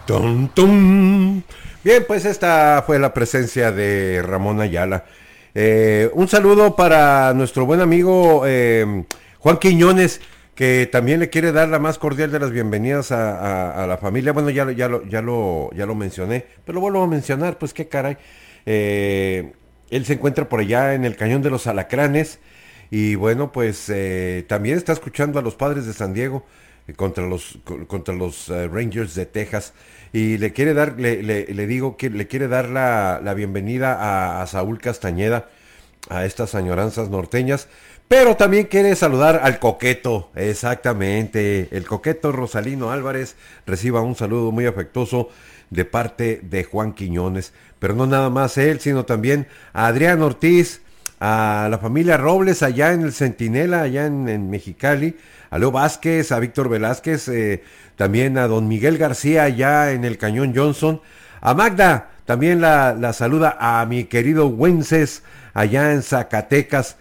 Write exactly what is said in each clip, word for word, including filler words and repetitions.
Tum, tum. Bien, pues esta fue la presencia de Ramón Ayala. Eh, un saludo para nuestro buen amigo eh, Juan Quiñones, que también le quiere dar la más cordial de las bienvenidas a, a, a la familia. Bueno, ya, lo- ya, lo, ya, lo, ya lo mencioné, pero lo vuelvo a mencionar, pues qué caray. Eh, él se encuentra por allá en el Cañón de los Alacranes y bueno, pues eh, también está escuchando a los Padres de San Diego eh, contra los co- contra los eh, Rangers de Texas y le quiere dar, le, le- le digo que le quiere dar la, la bienvenida a, a Saúl Castañeda, a estas añoranzas norteñas, pero también quiere saludar al coqueto, exactamente, el coqueto Rosalino Álvarez reciba un saludo muy afectuoso de parte de Juan Quiñones, pero no nada más él, sino también a Adrián Ortiz, a la familia Robles allá en el Centinela, allá en, en Mexicali, a Leo Vázquez, a Víctor Velázquez, eh, también a don Miguel García allá en el Cañón Johnson, a Magda, también la, la saluda a mi querido Wences allá en Zacatecas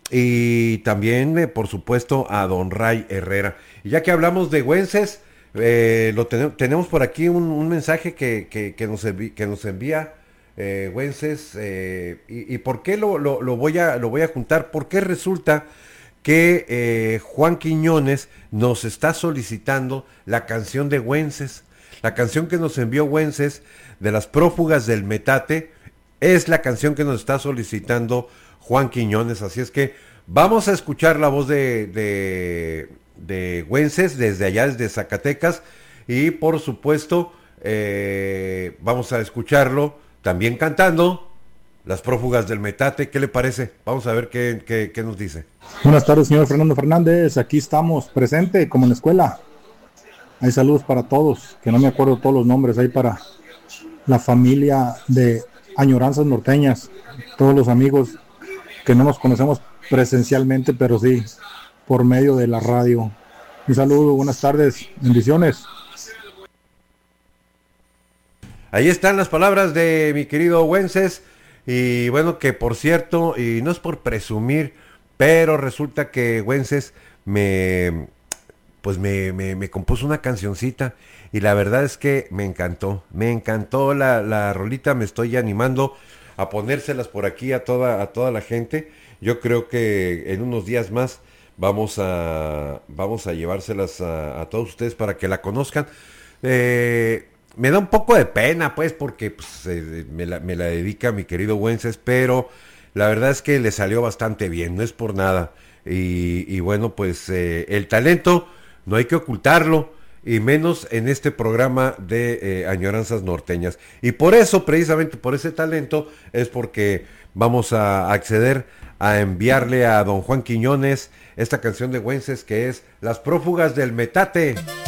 y también, eh, por supuesto, a don Ray Herrera. Y ya que hablamos de Wences, eh, lo ten- tenemos por aquí un, un mensaje que, que, que nos, envi- que nos envía eh, Wences. Eh, y, y por qué lo, lo, lo voy a, lo voy a juntar? Porque resulta que eh, Juan Quiñones nos está solicitando la canción de Wences. La canción que nos envió Wences de las prófugas del metate es la canción que nos está solicitando Juan Quiñones. Así es que vamos a escuchar la voz de, de, de Wences desde allá, desde Zacatecas. Y por supuesto, eh, vamos a escucharlo también cantando Las prófugas del metate. ¿Qué le parece? Vamos a ver qué, qué, qué nos dice. Buenas tardes, señor Fernando Fernández. Aquí estamos presente como en la escuela. Hay saludos para todos, que no me acuerdo todos los nombres. Hay para la familia de Añoranzas Norteñas, todos los amigos que no nos conocemos presencialmente, pero sí por medio de la radio. Un saludo, buenas tardes, bendiciones. Ahí están las palabras de mi querido Wences. Y bueno, que por cierto, y no es por presumir, pero resulta que Wences me, pues me, me, me compuso una cancioncita. Y la verdad es que me encantó. Me encantó la, la rolita. Me estoy animando a ponérselas por aquí a toda, a toda la gente. Yo creo que en unos días más vamos a, vamos a llevárselas a, a todos ustedes para que la conozcan. Eh, Me da un poco de pena, pues, porque pues, eh, me, la, me la dedica mi querido Wences, pero la verdad es que le salió bastante bien, no es por nada. Y, y bueno, pues eh, el talento no hay que ocultarlo, y menos en este programa de eh, Añoranzas Norteñas. Y por eso, precisamente por ese talento, es porque vamos a acceder a enviarle a don Juan Quiñones esta canción de Wences que es Las prófugas del metate.